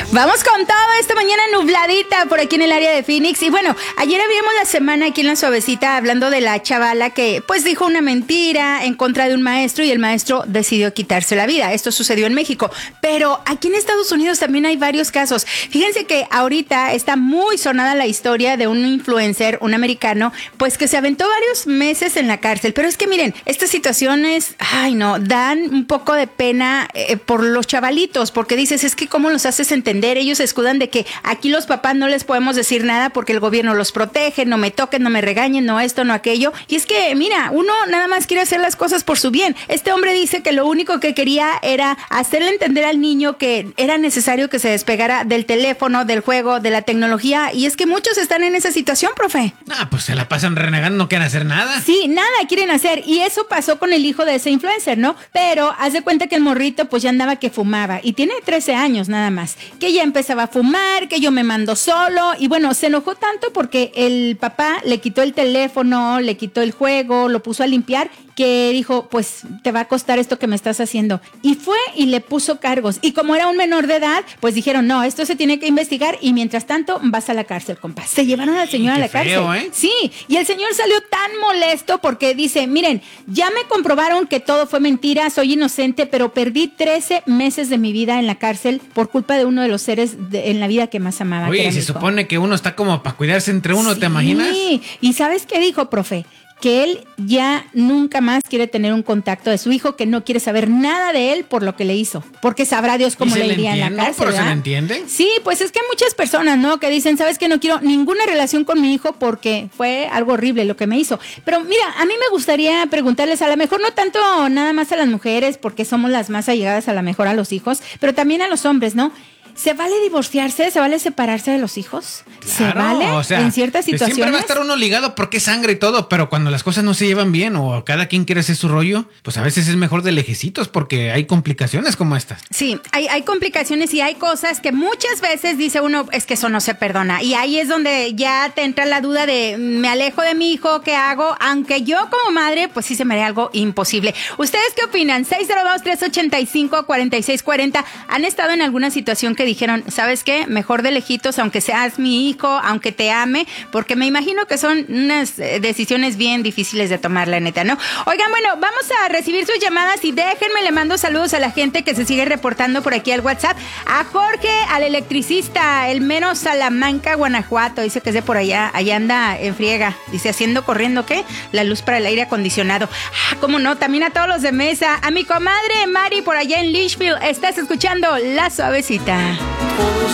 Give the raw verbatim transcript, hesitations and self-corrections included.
Vamos con todo esta mañana nubladita por aquí en el área de Phoenix. Y bueno, ayer habíamos la semana aquí en La Suavecita hablando de la chavala que pues dijo una mentira en contra de un maestro y el maestro decidió quitarse la vida. Esto sucedió en México, pero aquí en Estados Unidos también hay varios casos. Fíjense que ahorita está muy sonada la historia de un influencer, un americano, pues que se aventó varios meses en la cárcel. Pero es que miren, estas situaciones, ay no, dan un poco de pena eh, por los chavalitos, porque dices, es que cómo los haces entender. Ellos se escudan de que aquí los papás no les podemos decir nada porque el gobierno los protege, no me toquen, no me regañen, no esto, no aquello. Y es que, mira, uno nada más quiere hacer las cosas por su bien. Este hombre dice que lo único que quería era hacerle entender al niño que era necesario que se despegara del teléfono, del juego, de la tecnología. Y es que muchos están en esa situación, profe. Ah, pues se la pasan renegando, no quieren hacer nada. Sí, nada quieren hacer. Y eso pasó con el hijo de ese influencer, ¿no? Pero haz de cuenta que el morrito pues ya andaba que fumaba. Y tiene trece años nada más. Que ya empezaba a fumar, que yo me mando solo. Y bueno, se enojó tanto porque el papá le quitó el teléfono, le quitó el juego, lo puso a limpiar, que dijo, pues te va a costar esto que me estás haciendo. Y fue y le puso cargos. Y como era un menor de edad, pues dijeron, no, esto se tiene que investigar y mientras tanto vas a la cárcel, compa. Se llevaron al señor Ay, a la feo, cárcel. ¿eh? Sí, y el señor salió tan molesto porque dice, miren, ya me comprobaron que todo fue mentira, soy inocente, pero perdí trece meses de mi vida en la cárcel por culpa de uno de los seres de, en la vida que más amaba. Oye, se supone que uno está como para cuidarse entre uno, sí, ¿te imaginas? Sí, y ¿sabes qué dijo, profe? Que él ya nunca más quiere tener un contacto de su hijo, que no quiere saber nada de él por lo que le hizo, porque sabrá Dios cómo le iría en la cárcel. ¿Pero ¿verdad? se le entiende? Sí, pues es que hay muchas personas, ¿no? Que dicen, ¿sabes qué? No quiero ninguna relación con mi hijo porque fue algo horrible lo que me hizo. Pero mira, a mí me gustaría preguntarles, a lo mejor no tanto nada más a las mujeres, porque somos las más allegadas a lo mejor a los hijos, pero también a los hombres, ¿no? ¿Se vale divorciarse? ¿Se vale separarse de los hijos? Claro, ¿Se vale o sea, en ciertas situaciones? Siempre va a estar uno ligado porque es sangre y todo, pero cuando las cosas no se llevan bien o cada quien quiere hacer su rollo, pues a veces es mejor de lejecitos porque hay complicaciones como estas. Sí, hay, hay complicaciones y hay cosas que muchas veces dice uno, es que eso no se perdona. Y ahí es donde ya te entra la duda de, me alejo de mi hijo, ¿qué hago? Aunque yo como madre, pues sí se me haría algo imposible. ¿Ustedes qué opinan? seis cero dos, tres ocho cinco, cuatro seis cuatro cero. ¿Han estado en alguna situación que dijeron, ¿sabes qué? Mejor de lejitos, aunque seas mi hijo, aunque te ame, porque me imagino que son unas decisiones bien difíciles de tomar, la neta, ¿no? Oigan, bueno, vamos a recibir sus llamadas y déjenme, le mando saludos a la gente que se sigue reportando por aquí al WhatsApp. A Jorge, al electricista, el mero Salamanca, Guanajuato, dice que es de por allá, allá anda en friega, dice, haciendo, corriendo, ¿qué? La luz para el aire acondicionado. Ah, cómo no, también a todos los de mesa, a mi comadre Mari por allá en Litchfield, estás escuchando La Suavecita.